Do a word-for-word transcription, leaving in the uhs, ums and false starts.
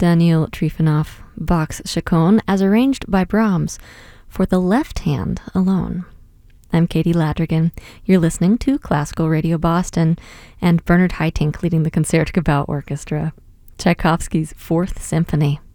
Daniil Trifonov, Bach's Chaconne, as arranged by Brahms, for the left hand alone. I'm Katie Ladrigan. You're listening to Classical Radio Boston, and Bernard Haitink leading the Concertgebouw Orchestra, Tchaikovsky's Fourth Symphony.